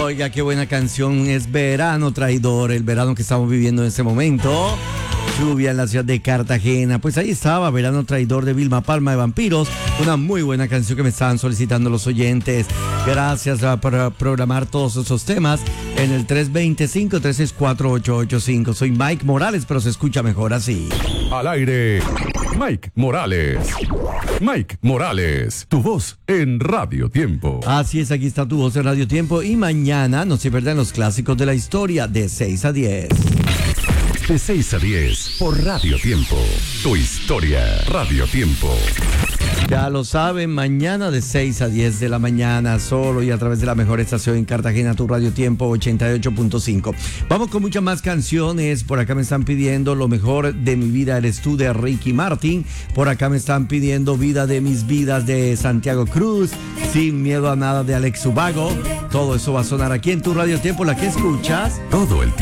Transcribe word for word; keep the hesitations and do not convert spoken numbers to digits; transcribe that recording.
Oiga, qué buena canción. Es Verano Traidor, el verano que estamos viviendo en este momento. Lluvia en la ciudad de Cartagena. Pues ahí estaba, Verano Traidor de Vilma Palma de Vampiros. Una muy buena canción que me estaban solicitando los oyentes. Gracias a, por programar todos esos temas en el tres dos cinco, tres seis cuatro, ocho ocho cinco. Soy Mike Morales, pero se escucha mejor así. Al aire, Mike Morales. Mike Morales, tu voz en Radio Tiempo. Así es, aquí está tu voz en Radio Tiempo. Y mañana no se pierdan los clásicos de la historia de seis a diez. De seis a diez por Radio Tiempo. Tu historia, Radio Tiempo. Ya lo saben, mañana de seis a diez de la mañana, solo y a través de la mejor estación en Cartagena, tu Radio Tiempo ochenta y ocho punto cinco. Vamos con muchas más canciones. Por acá me están pidiendo Lo mejor de mi vida eres tú de Ricky Martin. Por acá me están pidiendo Vida de mis vidas de Santiago Cruz. Sin miedo a nada de Alex Ubago. Todo eso va a sonar aquí en tu Radio Tiempo, la que escuchas Todo el